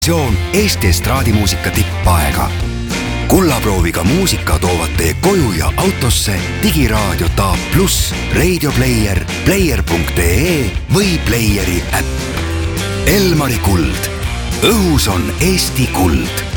Eesti estraadimuusika tippaega. Kullaprooviga muusika toovad teie koju ja autosse Digiraadio Taab Plus, Radio Player, player.ee või Playeri äpp. Elmari kuld. Õhus on Eesti kuld.